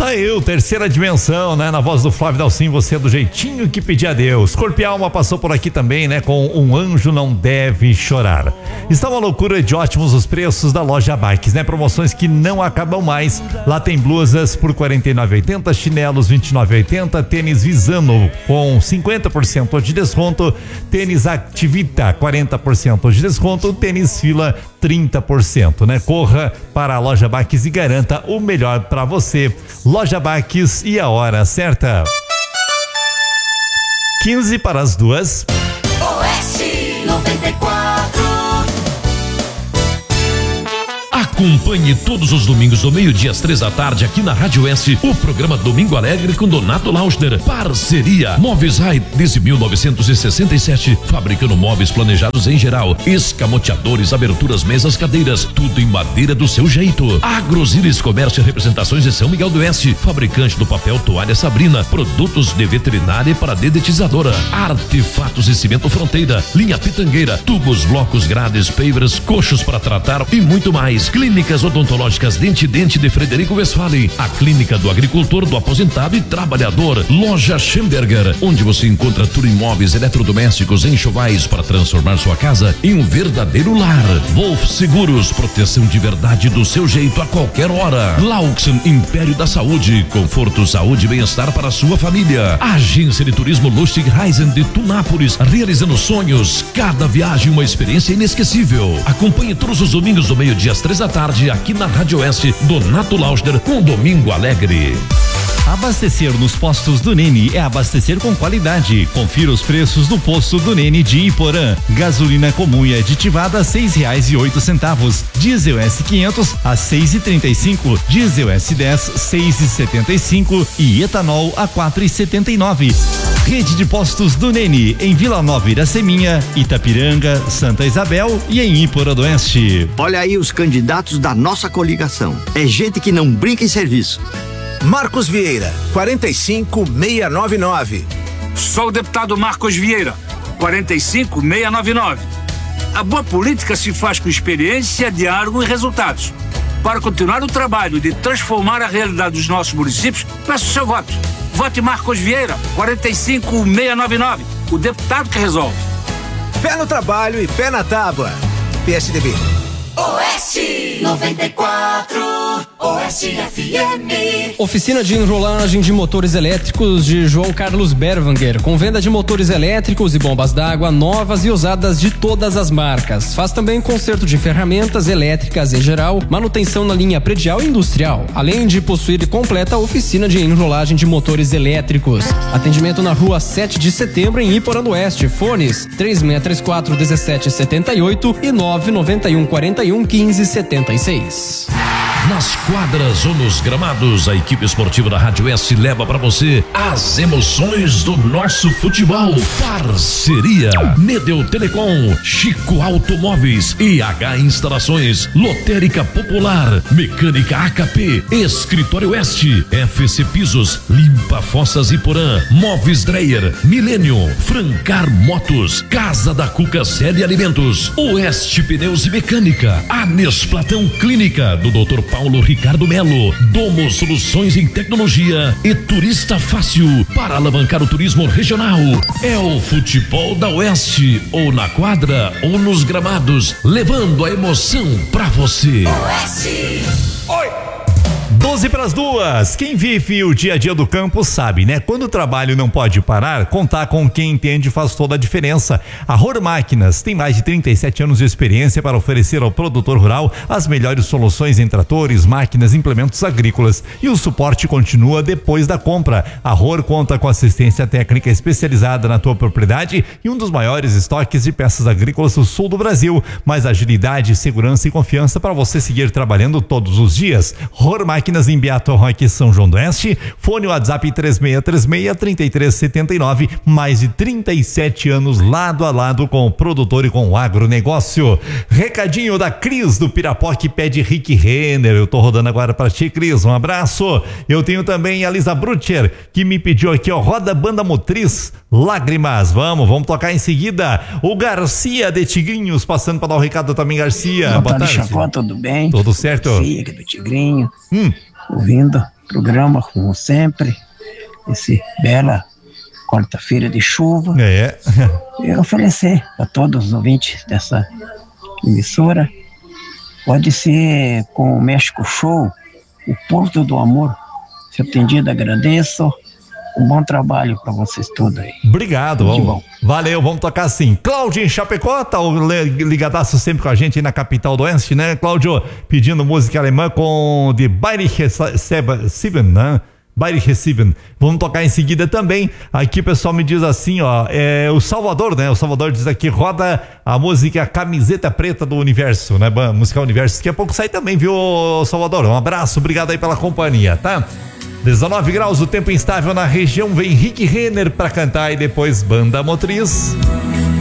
Tá eu, terceira dimensão, né? Na voz do Flávio Dalcin, você é do jeitinho que pedia a Deus. Corpialma passou por aqui também, né? Com Um Anjo Não Deve Chorar. Está uma loucura de ótimos os preços da loja Bikes, né? Promoções que não acabam mais. Lá tem blusas por R$ 49,80, chinelos R$ 29,80, tênis Visano com 50% de desconto, tênis Activita 40% de desconto, tênis Fila 30%, né? Corra para a loja Bikes e garanta o melhor para você. Loja Bikes e a hora certa. 15 para as 2. Oeste 94. Acompanhe todos os domingos do meio-dia às 3 da tarde aqui na Rádio Oeste o programa Domingo Alegre com Donato Lauschner. Parceria Móveis Rai desde 1967, fabricando móveis planejados em geral, escamoteadores, aberturas, mesas, cadeiras, tudo em madeira do seu jeito. Agrosiris Comércio e Representações de São Miguel do Oeste, fabricante do papel Toalha Sabrina, produtos de veterinária e para dedetizadora, Artefatos e Cimento Fronteira, linha Pitangueira, tubos, blocos, grades, pavers, coxos para tratar e muito mais. Clínicas Odontológicas Dente de Frederico Westphalen, a clínica do agricultor, do aposentado e trabalhador. Loja Schemberger, onde você encontra tudo em móveis, eletrodomésticos, enxovais para transformar sua casa em um verdadeiro lar. Wolf Seguros, proteção de verdade do seu jeito a qualquer hora. Laux Império da Saúde, conforto, saúde e bem-estar para a sua família. Agência de Turismo Lustig Reisen de Tunápolis, realizando sonhos, cada viagem uma experiência inesquecível. Acompanhe todos os domingos do meio-dia às 3 da tarde aqui na Rádio Oeste, Donato Lauschner com Domingo Alegre. Abastecer nos postos do Nene é abastecer com qualidade. Confira os preços do posto do Nene de Iporã. Gasolina comum e aditivada a R$6,08. Diesel S500 a R$6,35. Diesel S10 R$6,75 e etanol a R$4,79. Rede de postos do Nene em Vila Nova Iraceminha, Itapiranga, Santa Isabel e em Iporã do Oeste. Olha aí os candidatos da nossa coligação. É gente que não brinca em serviço. Marcos Vieira, 45699. Sou o deputado Marcos Vieira, 45699. A boa política se faz com experiência, diálogo e resultados. Para continuar o trabalho de transformar a realidade dos nossos municípios, peço seu voto. Vote Marcos Vieira, 45699. O deputado que resolve. Fé no trabalho e pé na tábua. PSDB. Oeste 94, Oeste FM. Oficina de enrolagem de motores elétricos de João Carlos Berwanger, com venda de motores elétricos e bombas d'água novas e usadas de todas as marcas. Faz também conserto de ferramentas elétricas em geral, manutenção na linha predial e industrial, além de possuir completa oficina de enrolagem de motores elétricos. Atendimento na rua 7 de setembro em Iporã do Oeste. Fones 3634-1778 e 99141-1576. Nas quadras ou nos gramados, a equipe esportiva da Rádio Oeste leva para você as emoções do nosso futebol. Parceria Nedel Telecom, Chico Automóveis, IH Instalações, Lotérica Popular, Mecânica AKP, Escritório Oeste, FC Pisos, Limpa Fossas Iporã, Móveis Dreyer, Milênio, Francar Motos, Casa da Cuca Sede Alimentos, Oeste Pneus e Mecânica, Anes Platão Clínica do Dr. Paulo Ricardo Melo, Domo Soluções em Tecnologia e Turista Fácil para alavancar o turismo regional. É o futebol da Oeste, ou na quadra ou nos gramados, levando a emoção pra você. Oeste. Oi! 12 para as 2. Quem vive o dia a dia do campo sabe, né? Quando o trabalho não pode parar, contar com quem entende faz toda a diferença. A Rohr Máquinas tem mais de 37 anos de experiência para oferecer ao produtor rural as melhores soluções em tratores, máquinas e implementos agrícolas. E o suporte continua depois da compra. A Rohr conta com assistência técnica especializada na tua propriedade e um dos maiores estoques de peças agrícolas do sul do Brasil. Mais agilidade, segurança e confiança para você seguir trabalhando todos os dias. Rohr Máquinas em Beato Roque, São João do Oeste. Fone WhatsApp 3636-3379. Mais de 37 anos lado a lado com o produtor e com o agronegócio. Recadinho da Cris do Pirapó que pede Rick Renner. Eu tô rodando agora para ti, Cris. Um abraço. Eu tenho também a Lisa Brutcher que me pediu aqui, ó, roda Banda Motriz Lágrimas. Vamos tocar em seguida. O Garcia de Tigrinhos passando para dar o recado também, Garcia. Boa tarde, Chacó, tudo bem? Tudo certo? Garcia aqui do Tigrinho. Ouvindo programa, como sempre, esse bela quarta-feira de chuva. E oferecer a todos os ouvintes dessa emissora, pode ser com o México Show, o Porto do Amor. Se atendido, agradeço. Um bom trabalho para vocês todos aí. Obrigado. Bom. Valeu, vamos tocar assim. Cláudio em Chapecó, tá ligadaço sempre com a gente aí na capital do Oeste, né, Cláudio? Pedindo música alemã com de Bayrich Sieben, né? Bayrich Sieben. Vamos tocar em seguida também. Aqui o pessoal me diz assim, ó, o Salvador, né? O Salvador diz aqui, roda a música Camiseta Preta do Universo, né? Musical Universo. Daqui a pouco sai também, viu, Salvador? Um abraço, obrigado aí pela companhia, tá? 19 graus, o tempo instável na região, vem Rick Renner pra cantar e depois Banda Motriz.